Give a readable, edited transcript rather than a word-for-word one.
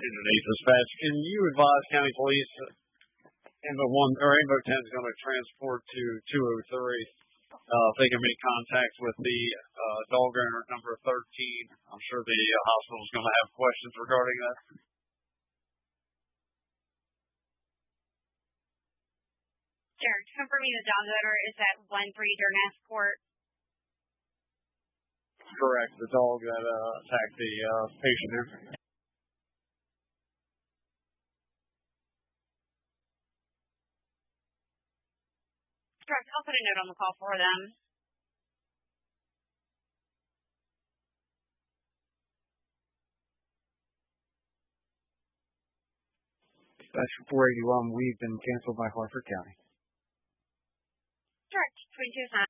Unit 8 Dispatch. Can you advise County Police Rainbow 10 is going to transport to 203? If they can make contact with the dog owner number 13. I'm sure the hospital is going to have questions regarding that. Sure. Confirming the dog owner is at 13 Dernath Court. Correct. The dog that attacked the patient here. Correct. I'll put a note on the call for them. Dispatch 481, we've been canceled by Harford County. Correct. 22 sign.